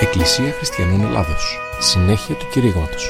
Εκκλησία Χριστιανών Ελλάδος. Συνέχεια του κηρύγματος.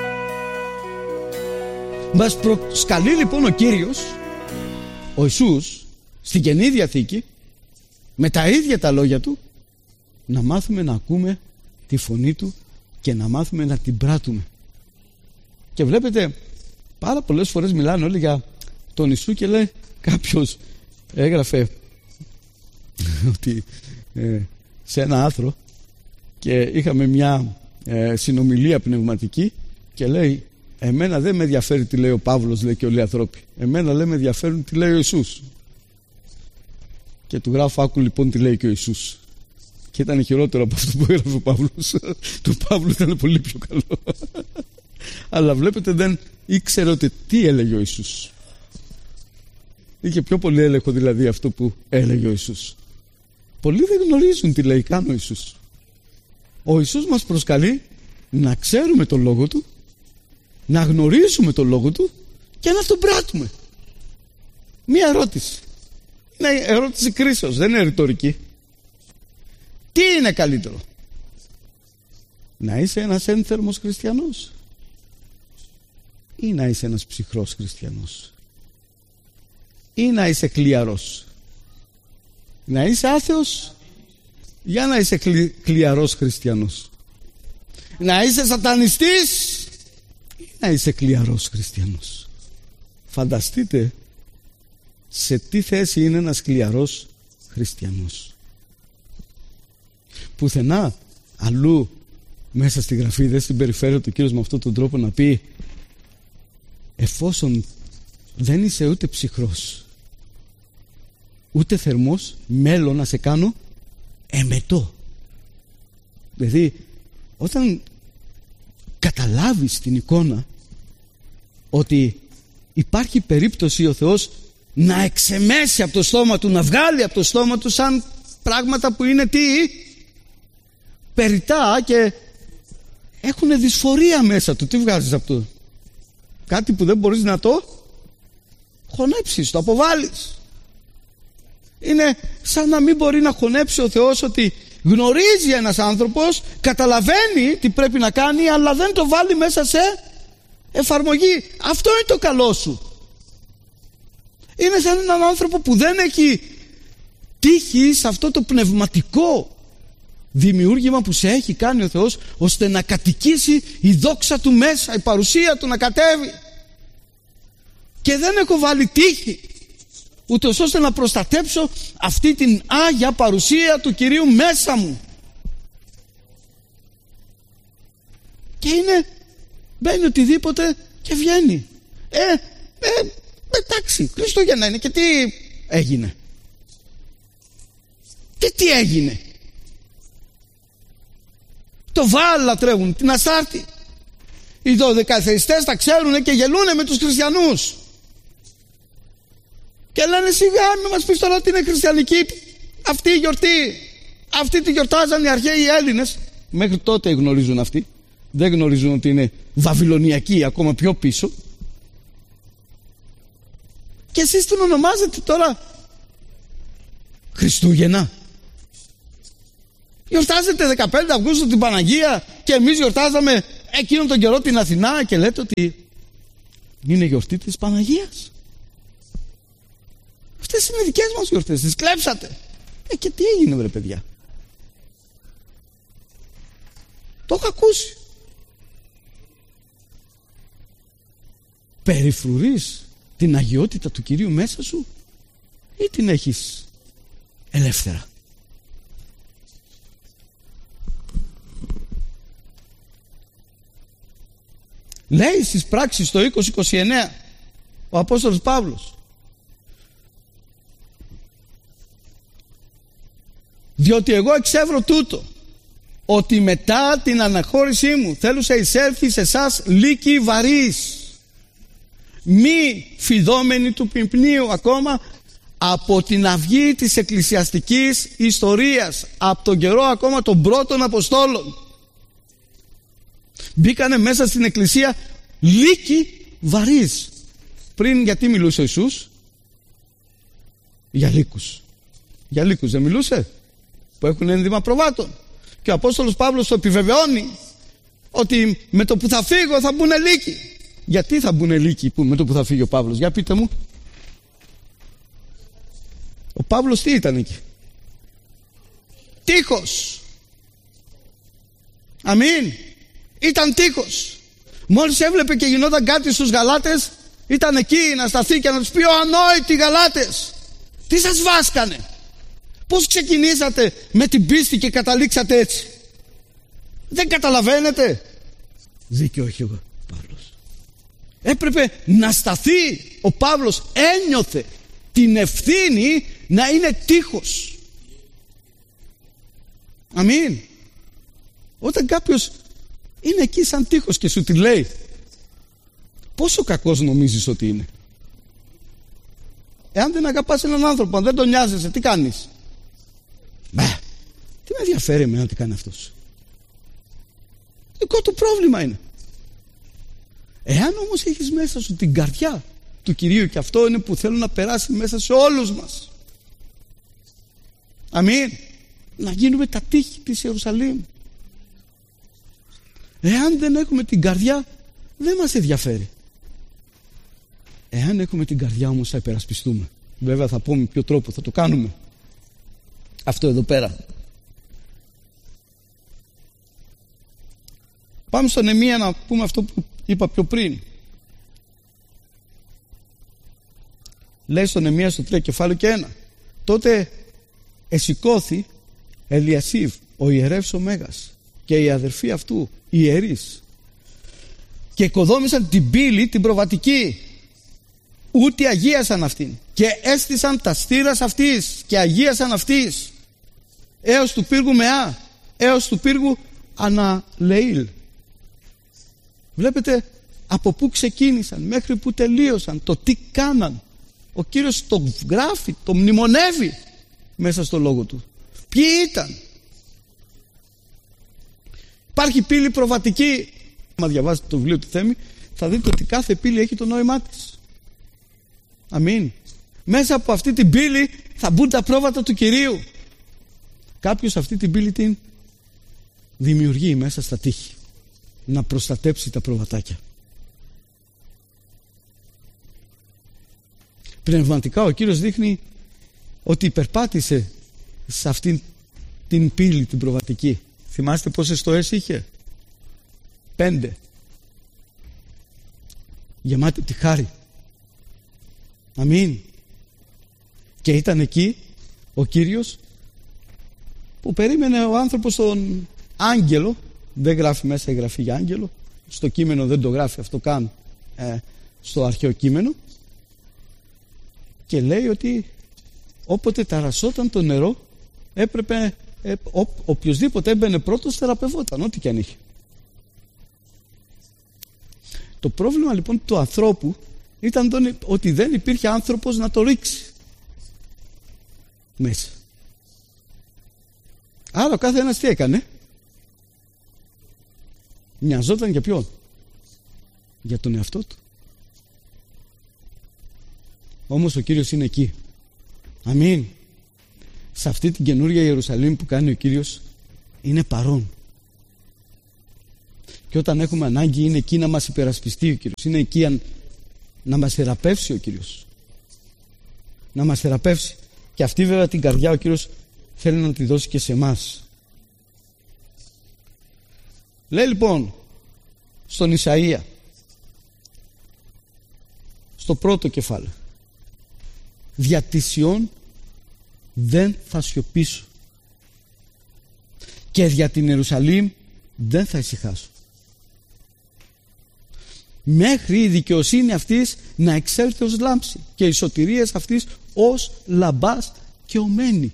Μας προσκαλεί λοιπόν ο Κύριος, ο Ιησούς, στην Καινή Διαθήκη, με τα ίδια τα λόγια Του, να μάθουμε να ακούμε τη φωνή Του και να μάθουμε να την πράττουμε. Και βλέπετε, πάρα πολλές φορές μιλάνε όλοι για τον Ιησού και λέει, κάποιος έγραφε ότι σε ένα άρθρο, και είχαμε μια συνομιλία πνευματική, και λέει, εμένα δεν με ενδιαφέρει τι λέει ο Παύλος, λέει, και όλοι οι άνθρωποι. Εμένα, λέει, με ενδιαφέρουν τι λέει ο Ιησούς. Και του γράφω, άκου λοιπόν τι λέει και ο Ιησούς. Και ήταν χειρότερο από αυτό που έγραφε ο Παύλος. Του Παύλου ήταν πολύ πιο καλό. Αλλά βλέπετε, δεν ήξερε ότι τι έλεγε ο Ιησούς. Είχε πιο πολύ έλεγχο δηλαδή αυτό που έλεγε ο Ιησούς. Πολλοί δεν γνωρίζουν τι λέει καν ο Ιησούς. Ο Ιησούς μας προσκαλεί να ξέρουμε τον Λόγο Του, να γνωρίζουμε τον Λόγο Του και να τον πράττουμε. Μία ερώτηση. Είναι ερώτηση κρίσεως, δεν είναι ρητορική. Τι είναι καλύτερο? Να είσαι ένας ένθερμος χριστιανός ή να είσαι ένας ψυχρός χριστιανός? Ή να είσαι κλιαρός? Να είσαι άθεος για να είσαι κλιαρός χριστιανός? Να είσαι σατανιστής ή να είσαι κλιαρός χριστιανός? Φανταστείτε σε τι θέση είναι ένας κλιαρός χριστιανός. Πουθενά αλλού μέσα στη Γραφή δεν συμπεριφέρεται ο Κύριος με αυτόν τον τρόπο να πει, εφόσον δεν είσαι ούτε ψυχρός ούτε θερμός, μέλλον να σε κάνω εμετό. Δηλαδή όταν καταλάβεις την εικόνα ότι υπάρχει περίπτωση ο Θεός να εξεμέσει από το στόμα Του, να βγάλει από το στόμα Του σαν πράγματα που είναι τι? Περιτά και έχουν δυσφορία μέσα του. Τι βγάζεις από το? Κάτι που δεν μπορείς να το χωνέψεις, το αποβάλεις. Είναι σαν να μην μπορεί να χωνέψει ο Θεός ότι γνωρίζει ένας άνθρωπος, καταλαβαίνει τι πρέπει να κάνει, αλλά δεν το βάλει μέσα σε εφαρμογή. Αυτό είναι το καλό σου. Είναι σαν έναν άνθρωπο που δεν έχει τύχει σε αυτό το πνευματικό δημιούργημα που σε έχει κάνει ο Θεός, ώστε να κατοικήσει η δόξα Του μέσα, η παρουσία Του να κατέβει. Και δεν έχω βάλει τύχη, ούτως ώστε να προστατέψω αυτή την άγια παρουσία του Κυρίου μέσα μου. Και μπαίνει οτιδήποτε και βγαίνει. Εντάξει, Χριστούγεννα είναι και τι έγινε? Και τι έγινε? Το Βάαλ λατρεύουν, την Αστάρτη. Οι δωδεκαθεϊστές τα ξέρουν και γελούν με τους χριστιανούς. Και λένε, σιγά μην μας πεις τώρα ότι είναι χριστιανική αυτή η γιορτή. Αυτή τη γιορτάζαν οι αρχαίοι Έλληνες. Μέχρι τότε γνωρίζουν αυτοί. Δεν γνωρίζουν ότι είναι βαβυλωνιακή, ακόμα πιο πίσω. Και εσείς την ονομάζετε τώρα Χριστούγεννα? Γιορτάζετε 15 Αυγούστου την Παναγία και εμείς γιορτάζαμε εκείνον τον καιρό την Αθηνά και λέτε ότι είναι γιορτή της Παναγίας. Αυτές είναι δικές μας γιορτές, τις κλέψατε. Και τι έγινε βρε παιδιά? Το έχω ακούσει. Περιφρουρείς την αγιότητα του Κυρίου μέσα σου ή την έχεις ελεύθερα? Λέει στις πράξεις το 20-29 ο Απόστολος Παύλος, διότι εγώ εξεύρω τούτο, ότι μετά την αναχώρησή μου θέλουσα εισέλθει σε εσάς λύκοι βαρύς, μη φιδόμενοι του πιπνίου ακόμα από την αυγή της εκκλησιαστικής ιστορίας, από τον καιρό ακόμα των πρώτων Αποστόλων. Μπήκανε μέσα στην εκκλησία λύκοι βαρύς. Πριν γιατί μιλούσε ο Ιησούς? Για λύκους. Για λύκους δεν μιλούσε? Που έχουν ένδυμα προβάτων. Και ο Απόστολος Παύλος το επιβεβαιώνει ότι με το που θα φύγω θα μπουν λύκοι. Γιατί θα μπουν λύκοι με το που θα φύγει ο Παύλος? Για πείτε μου. Ο Παύλος τι ήταν εκεί? Τείχος. Αμήν. Ήταν τείχος. Μόλις έβλεπε και γινόταν κάτι στους Γαλάτες, ήταν εκεί να σταθεί και να τους πει: ο ανόητοι Γαλάτες, τι σας βάσκανε? Πώς ξεκινήσατε με την πίστη και καταλήξατε έτσι? Δεν καταλαβαίνετε? Δίκιο έχει ο Παύλος. Έπρεπε να σταθεί. Ο Παύλος ένιωθε την ευθύνη να είναι τείχος. Αμήν. Όταν κάποιος είναι εκεί σαν τείχος και σου τη λέει, πόσο κακός νομίζεις ότι είναι? Εάν δεν αγαπάς έναν άνθρωπο, αν δεν τον νοιάζεσαι, τι κάνεις? Τι με ενδιαφέρει εμένα τι κάνει αυτός? Δικό του πρόβλημα είναι. Εάν όμως έχεις μέσα σου την καρδιά του Κυρίου, και αυτό είναι που θέλω να περάσει μέσα σε όλους μας, αμήν, να γίνουμε τα τείχη της Ιερουσαλήμ. Εάν δεν έχουμε την καρδιά, δεν μας ενδιαφέρει. Εάν έχουμε την καρδιά όμως, θα υπερασπιστούμε. Βέβαια θα πούμε ποιο τρόπο θα το κάνουμε. Αυτό εδώ πέρα. Πάμε στο Νεεμία να πούμε αυτό που είπα πιο πριν. Λέει στο Νεεμία στο 3 κεφάλαιο και 1: τότε εσηκώθη Ελιασίβ ο ιερεύς ο Μέγας και οι αδερφοί αυτού οι ιερείς και οικοδόμησαν την πύλη την προβατική, ούτε αγίασαν αυτήν, και έστησαν τα στήρας αυτής και αγίασαν αυτής έως του πύργου Μεά, έως του πύργου Αναλεήλ. Βλέπετε από πού ξεκίνησαν μέχρι που τελείωσαν, το τι κάναν. Ο Κύριος το γράφει, το μνημονεύει μέσα στο λόγο του. Ποιοι ήταν? Υπάρχει πύλη προβατική. Αν διαβάσετε το βιβλίο του Θέμη, θα δείτε ότι κάθε πύλη έχει το νόημά της. Αμήν. Μέσα από αυτή την πύλη θα μπουν τα πρόβατα του Κυρίου. Κάποιος αυτή την πύλη την δημιουργεί μέσα στα τείχη, να προστατέψει τα προβατάκια. Πνευματικά ο Κύριος δείχνει ότι υπερπάτησε σε αυτήν την πύλη την προβατική. Θυμάστε πόσες στοές είχε? 5. Γεμάτη τη χάρη. Αμήν. Και ήταν εκεί ο Κύριος που περίμενε ο άνθρωπος τον άγγελο. Δεν γράφει μέσα η γραφή για άγγελο, στο κείμενο δεν το γράφει αυτό καν, στο αρχαίο κείμενο, και λέει ότι όποτε ταρασσόταν το νερό έπρεπε οποιοσδήποτε έμπαινε πρώτος θεραπευόταν, ό,τι και αν είχε. Το πρόβλημα λοιπόν του ανθρώπου ήταν ότι δεν υπήρχε άνθρωπος να το ρίξει μέσα. Άρα ο κάθε ένας τι έκανε? Νοιαζόταν για ποιον? Για τον εαυτό του. Όμως ο Κύριος είναι εκεί. Αμήν. Σε αυτή την καινούρια Ιερουσαλήμ που κάνει ο Κύριος είναι παρόν. Και όταν έχουμε ανάγκη είναι εκεί να μας υπερασπιστεί ο Κύριος. Είναι εκεί να μας θεραπεύσει ο Κύριος. Να μας θεραπεύσει. Και αυτή βέβαια την καρδιά ο Κύριος θέλει να τη δώσει και σε εμάς. Λέει λοιπόν στον Ισαΐα στο πρώτο κεφάλαιο: δια τη Σιών δεν θα σιωπήσω και δια την Ιερουσαλήμ δεν θα ησυχάσω, μέχρι η δικαιοσύνη αυτής να εξέλθει ως λάμψη και οι σωτηρίες αυτής ως λαμπάς και ομένη.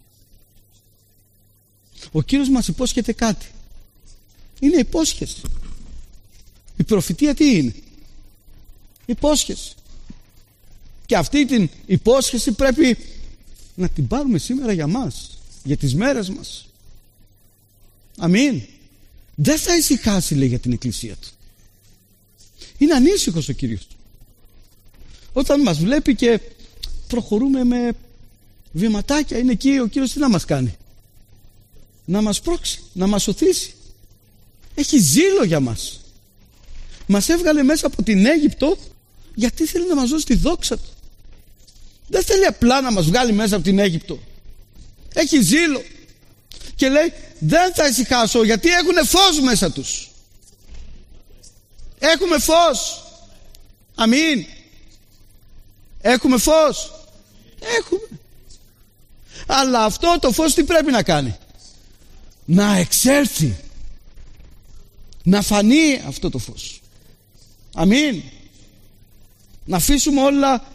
Ο Κύριος μας υπόσχεται κάτι. Είναι υπόσχεση. Η προφητεία τι είναι? Υπόσχεση. Και αυτή την υπόσχεση πρέπει να την πάρουμε σήμερα για μας, για τις μέρες μας. Αμήν. Δεν θα ησυχάσει, λέει, για την εκκλησία του. Είναι ανήσυχος ο Κύριος. Όταν μας βλέπει και προχωρούμε με βηματάκια, είναι εκεί ο Κύριος τι να μας κάνει? να μας πρόξει, να μας σωθήσει. Έχει ζήλο για μας. Μας έβγαλε μέσα από την Αίγυπτο γιατί θέλει να μας δώσει τη δόξα του. Δεν θέλει απλά να μας βγάλει μέσα από την Αίγυπτο. Έχει ζήλο. Και λέει, δεν θα ησυχάσω γιατί έχουν φως μέσα τους. Έχουμε φως. Αμήν. Έχουμε φως. Έχουμε. Αλλά αυτό το φως τι πρέπει να κάνει? Να εξέλθει. Να φανεί αυτό το φως. Αμήν. Να αφήσουμε όλα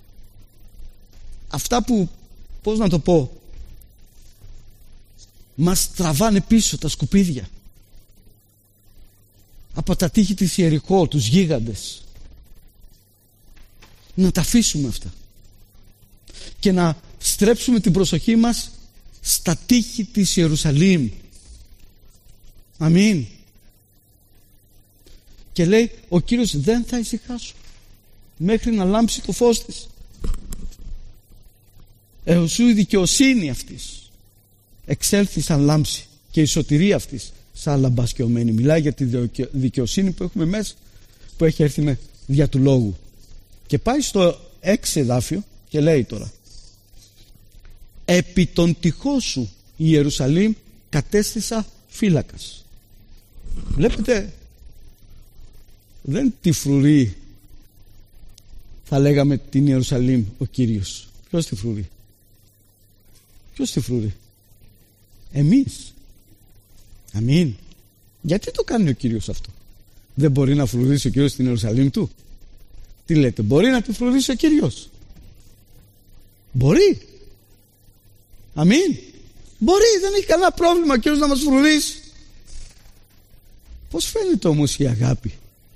αυτά που, πώς να το πω, μας τραβάνε πίσω, τα σκουπίδια από τα τείχη της Ιεριχώ, τους γίγαντες. Να τα αφήσουμε αυτά και να στρέψουμε την προσοχή μας στα τείχη της Ιερουσαλήμ. Αμήν. Και λέει ο Κύριος, δεν θα ησυχάσω μέχρι να λάμψει το φως της. Εωσού η δικαιοσύνη αυτής εξέλθει σαν λάμψη και η σωτηρία αυτής σαν λαμπασκιωμένη. Μιλάει για τη δικαιοσύνη που έχουμε μέσα, που έχει έρθει με δια του λόγου. Και πάει στο 6 εδάφιο και λέει τώρα, επί των τυχών σου η Ιερουσαλήμ κατέστησα φύλακας. Βλέπετε, δεν τη φρουρεί, θα λέγαμε, την Ιερουσαλήμ ο Κύριος. Ποιος τη φρουρεί? Ποιος τη φρουρεί? Εμείς. Αμήν. Γιατί το κάνει ο Κύριος αυτό? Δεν μπορεί να φρουρήσει ο Κύριος την Ιερουσαλήμ του? Τι λέτε, μπορεί να τη φρουρήσει ο Κύριος? Μπορεί. Αμήν. Μπορεί, δεν έχει κανένα πρόβλημα ο Κύριος να μας φρουρήσει. Πώς φαίνεται όμως η αγάπη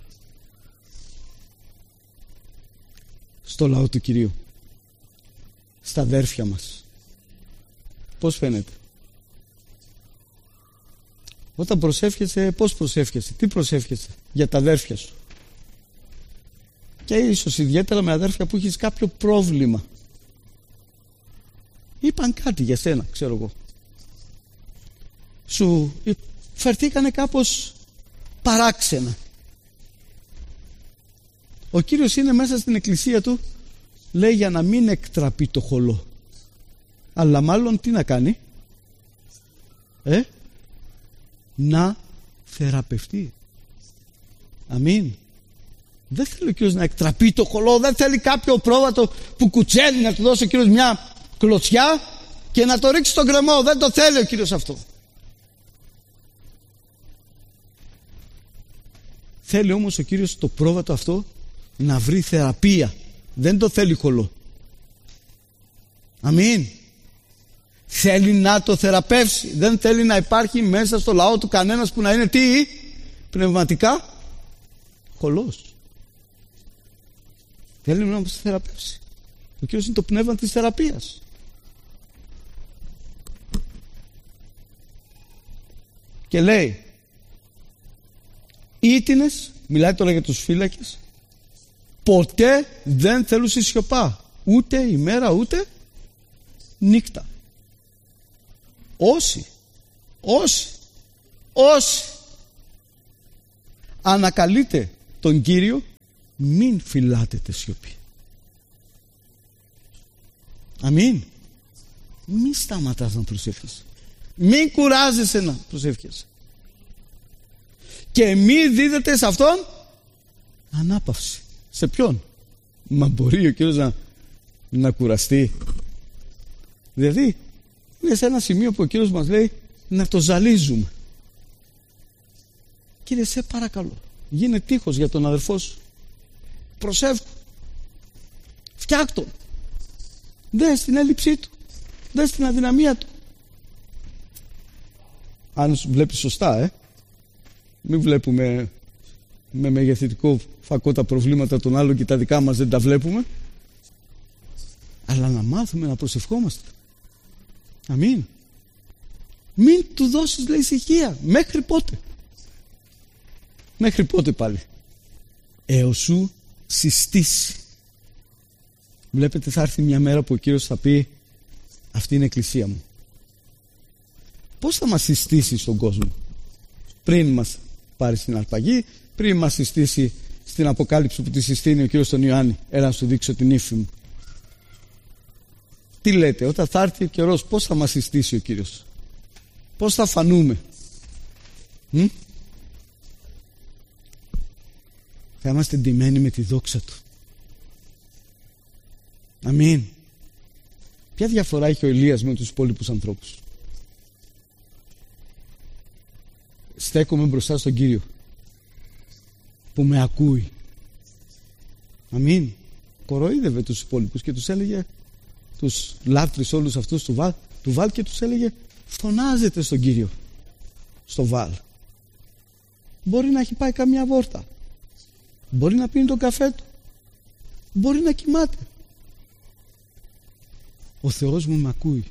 στο λαό του Κυρίου, στα αδέρφια μας? Πώς φαίνεται? Όταν προσεύχεσαι, πώς προσεύχεσαι? Τι προσεύχεσαι για τα αδέρφια σου? Και ίσως ιδιαίτερα με αδέρφια που έχεις κάποιο πρόβλημα. Είπαν κάτι για σένα, ξέρω εγώ. Σου φερθήκανε κάπως παράξενα. Ο Κύριος είναι μέσα στην εκκλησία του, λέει, για να μην εκτραπεί το χολό, αλλά μάλλον τι να κάνει? Να θεραπευτεί. Αμήν. Δεν θέλει ο Κύριος να εκτραπεί το χολό, δεν θέλει κάποιο πρόβατο που κουτσέλει να του δώσει ο Κύριος μια κλωτσιά και να το ρίξει στον γκρεμό. Δεν το θέλει ο Κύριος αυτό. Θέλει όμως ο Κύριος το πρόβατο αυτό να βρει θεραπεία. Δεν το θέλει χολό. Αμήν. Θέλει να το θεραπεύσει. Δεν θέλει να υπάρχει μέσα στο λαό του κανένας που να είναι τι? Πνευματικά χολός. Θέλει να μας θεραπεύσει. Ο Κύριος είναι το πνεύμα της θεραπείας. Και λέει, ήτινες, μιλάει τώρα για τους φύλακες, ποτέ δεν θέλουσι σιωπά, ούτε ημέρα ούτε νύχτα. Όσοι ανακαλείτε τον Κύριο, μην φυλάτετε σιωπή. Αμήν. Μην σταματάς να προσεύχεσαι. Μην κουράζεσαι να προσεύχεσαι. Και μην δίδετε σε αυτόν ανάπαυση. Σε ποιον? Μα μπορεί ο Κύριος να κουραστεί? Δηλαδή είναι σε ένα σημείο που ο Κύριος μας λέει να το ζαλίζουμε. Κύριε, σε παρακαλώ, γίνε τείχος για τον αδερφό σου. Προσεύχου. Φτιάκ' τον. Δες την έλλειψή του. Δες την αδυναμία του. Αν βλέπεις σωστά, μην βλέπουμε με μεγεθυντικό φακό τα προβλήματα των άλλων και τα δικά μας δεν τα βλέπουμε, αλλά να μάθουμε να προσευχόμαστε. Αμήν. Μην του δώσεις, λέει, ησυχία. Μέχρι πότε? Μέχρι πότε πάλι? Εωσού συστήσει. Βλέπετε, θα έρθει μια μέρα που ο Κύριος θα πει, αυτή είναι η εκκλησία μου. πώς θα μας συστήσει στον κόσμο πριν μας πάρει στην αρπαγή, πριν μας συστήσει στην Αποκάλυψη που τη συστήνει ο Κύριος τον Ιωάννη? Έλα να σου δείξω την ύφη μου. Τι λέτε, όταν θα έρθει ο καιρός, πώς θα μας συστήσει ο Κύριος? Πώς θα φανούμε? Θα είμαστε ντυμένοι με τη δόξα Του. Αμήν. Ποια διαφορά έχει ο Ηλίας με τους υπόλοιπους ανθρώπους? Στέκομαι μπροστά στον Κύριο που με ακούει. Αμήν. Κοροϊδεύε τους υπόλοιπους και τους έλεγε, τους λάτρεις όλους αυτούς του Βάλ, και τους έλεγε, φωνάζετε στον Κύριο στο Βάλ. Μπορεί να έχει πάει καμιά βόρτα, μπορεί να πίνει τον καφέ του, μπορεί να κοιμάται. Ο Θεός μου με ακούει.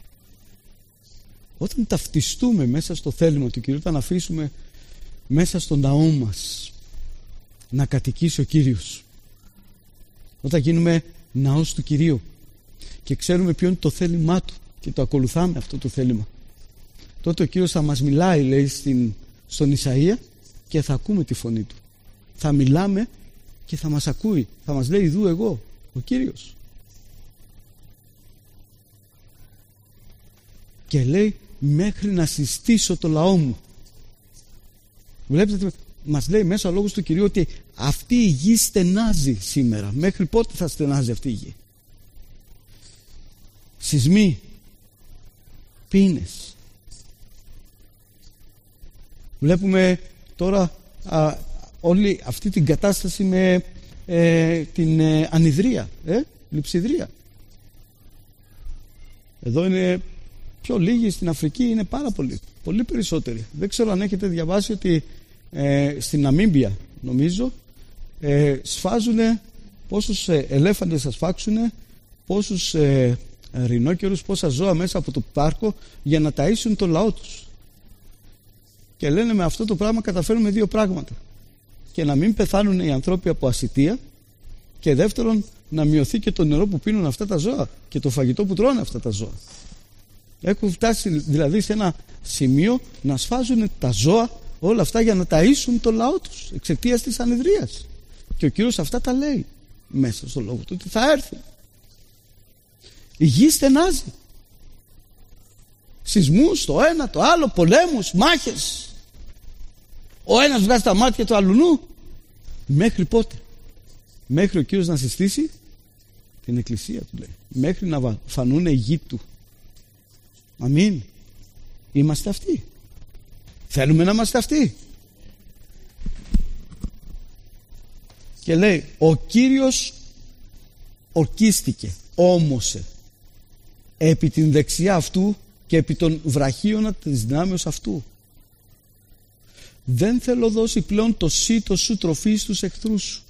Όταν ταυτιστούμε μέσα στο θέλημα του Κυρίου, όταν αφήσουμε μέσα στο ναό μας να κατοικήσει ο Κύριος, όταν γίνουμε ναός του Κυρίου και ξέρουμε ποιο είναι το θέλημά Του και το ακολουθάμε αυτό το θέλημα, τότε ο Κύριος θα μας μιλάει, λέει στον Ισαΐα, και θα ακούμε τη φωνή Του. Θα μιλάμε και θα μας ακούει, θα μας λέει, ιδού εγώ, ο Κύριος. Και λέει, μέχρι να συστήσω το λαό μου. Βλέπετε, μας λέει μέσα ο λόγος του Κυρίου ότι αυτή η γη στενάζει σήμερα. Μέχρι πότε θα στενάζει αυτή η γη? Σεισμοί, πείνες. Βλέπουμε τώρα όλη αυτή την κατάσταση με την ανιδρία, λειψιδρία. Εδώ είναι πιο λίγοι, στην Αφρική είναι πάρα πολλοί, πολύ περισσότεροι. Δεν ξέρω αν έχετε διαβάσει ότι στην Ναμίμπια, νομίζω, σφάζουνε πόσους ελέφαντες θα σφάξουνε, πόσους ρινόκερους, πόσα ζώα μέσα από το πάρκο για να ταΐσουν το λαό τους. Και λένε, με αυτό το πράγμα καταφέρουμε δύο πράγματα: και να μην πεθάνουν οι άνθρωποι από ασιτεία, και δεύτερον να μειωθεί και το νερό που πίνουν αυτά τα ζώα και το φαγητό που τρώνε αυτά τα ζώα. Έχουν φτάσει δηλαδή σε ένα σημείο να σφάζουν τα ζώα όλα αυτά για να ταΐσουν το λαό τους εξαιτίας της ανιδρίας. Και ο Κύριος αυτά τα λέει μέσα στο λόγο του, ότι θα έρθει. Η γη στενάζει. Σεισμούς το ένα το άλλο, πολέμους, μάχες. Ο ένας βγάζει τα μάτια του αλουνού. Μέχρι πότε? Μέχρι ο Κύριος να συστήσει την εκκλησία του, λέει. Μέχρι να φανούν οι γη του. Αμήν. Είμαστε αυτοί? Θέλουμε να είμαστε αυτοί? Και λέει, ο Κύριος ορκίστηκε, όμωσε επί την δεξιά αυτού και επί των βραχίωνα της δυνάμεως αυτού. Δεν θέλω δώσει πλέον το σύτο σου τροφή στους εχθρούς σου.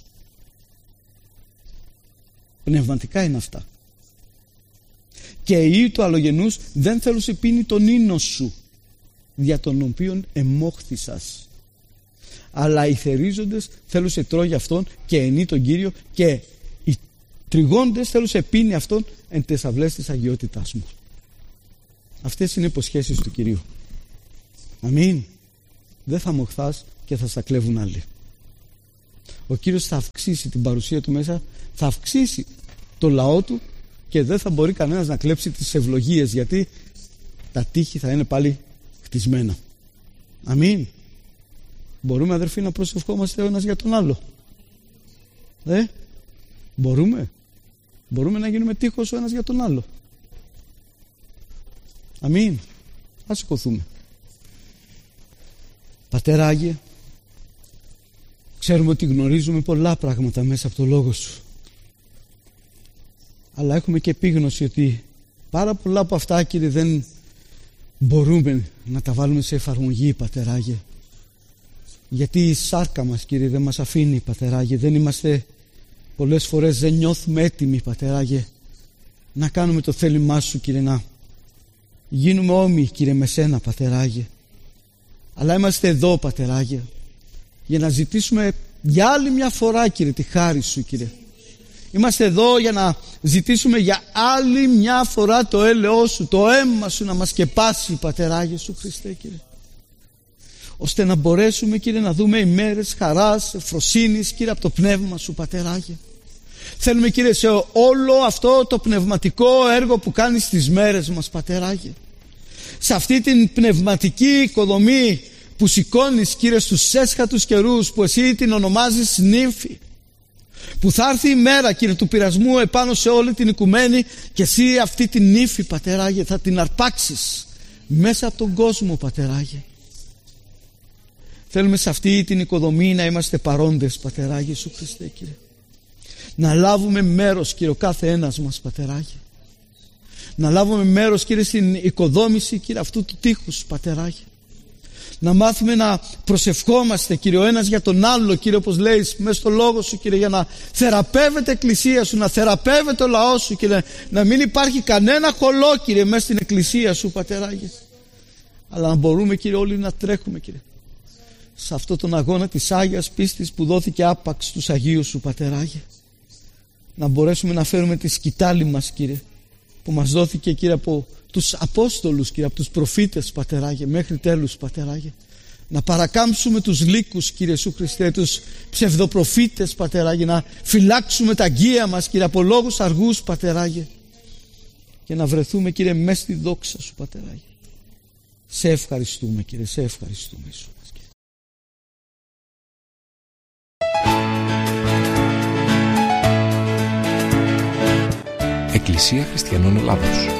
Πνευματικά είναι αυτά. Και η του αλλογενούς δεν θέλω σε πίνει τον ίνο σου, δια των οποίων εμόχθησας. Αλλά οι θερίζοντες θέλω σε τρώγει αυτόν και ενεί τον Κύριο, και οι τριγόντες θέλω σε πίνει αυτόν εν τες αυλές της αγιότητάς μου. Αυτές είναι οι υποσχέσεις του Κυρίου. Αμήν. Δεν θα μοχθάς και θα στα κλέβουν άλλοι. Ο Κύριος θα αυξήσει την παρουσία του μέσα, θα αυξήσει το λαό του, και δεν θα μπορεί κανένας να κλέψει τις ευλογίες, γιατί τα τείχη θα είναι πάλι χτισμένα. Αμήν. Μπορούμε, αδερφοί, να προσευχόμαστε ο ένας για τον άλλο? Μπορούμε να γίνουμε τείχος ο ένας για τον άλλο? Αμήν. Ας σηκωθούμε. Πατέρα Άγιε, ξέρουμε ότι γνωρίζουμε πολλά πράγματα μέσα από το Λόγο Σου, αλλά έχουμε και επίγνωση ότι πάρα πολλά από αυτά, Κύριε, δεν μπορούμε να τα βάλουμε σε εφαρμογή, Πατέρα Άγιε, γιατί η σάρκα μας, Κύριε, δεν μας αφήνει, Πατέρα Άγιε. Δεν είμαστε, πολλές φορές δεν νιώθουμε έτοιμοι, Πατέρα Άγιε, να κάνουμε το θέλημά Σου, Κύριε, να γίνουμε όμοιοι, Κύριε, με Σένα, Πατέρα Άγιε. Αλλά είμαστε εδώ, Πατέρα Άγιε, για να ζητήσουμε για άλλη μια φορά, Κύριε, τη χάρη Σου, Κύριε, Είμαστε εδώ για να ζητήσουμε για άλλη μια φορά το έλεος σου, το αίμα σου να μας σκεπάσει, Πατέρα Άγιε σου Χριστέ, Κύριε. Ώστε να μπορέσουμε, Κύριε, να δούμε ημέρες χαράς, ευφροσύνης, Κύριε, από το πνεύμα σου, Πατέρα Άγιε. Θέλουμε, Κύριε, σε όλο αυτό το πνευματικό έργο που κάνεις στις μέρες μας, Πατέρα Άγιε, σε αυτή την πνευματική οικοδομή που σηκώνεις, Κύριε, στους έσχατους καιρούς, που εσύ την ονομάζεις νύμφη, που θα έρθει η μέρα, Κύριε, του πειρασμού επάνω σε όλη την οικουμένη, και εσύ αυτή την νύφη, Πατέρα Άγιε, θα την αρπάξεις μέσα από τον κόσμο, Πατέρα Άγιε. Θέλουμε σε αυτή την οικοδομή να είμαστε παρόντες, Πατέρα Άγιε σου Χριστέ, Κύριε. Να λάβουμε μέρος, Κύριε, ο κάθε ένας μας, Πατέρα Άγιε. Να λάβουμε μέρος, Κύριε, στην οικοδόμηση, Κύριε, αυτού του τείχους, Πατέρα Άγιε. Να μάθουμε να προσευχόμαστε, Κύριε, ο ένας για τον άλλο, Κύριε, όπως λέει μέσα στο λόγο σου, Κύριε, για να θεραπεύεται η εκκλησία σου, να θεραπεύεται ο λαός σου, Κύριε, να μην υπάρχει κανένα χολό, Κύριε, μέσα στην εκκλησία σου, Πατέρα Άγιε. Αλλά να μπορούμε, Κύριε, όλοι να τρέχουμε, Κύριε, σε αυτόν τον αγώνα της Άγιας πίστης που δόθηκε άπαξ στους Αγίους σου, Πατέρα Άγιε. Να μπορέσουμε να φέρουμε τη σκητάλη μας, Κύριε, που μας δόθηκε, Κύριε, από τους Απόστολους, Κύριε, από τους προφήτες, Πατέρα Άγιε, μέχρι τέλους, Πατέρα Άγιε. Να παρακάμψουμε τους λύκους, Κύριε Σου Χριστέ, τους ψευδοπροφήτες, Πατέρα Άγιε, να φυλάξουμε τα αγκία μας, Κύριε, από λόγους αργούς, Πατέρα Άγιε, και να βρεθούμε, Κύριε, μέσα στη δόξα Σου, Πατέρα Άγιε. Σε ευχαριστούμε, Κύριε, σε ευχαριστούμε, Ιησού. Εκκλησία Χριστιανών Ελλάδος.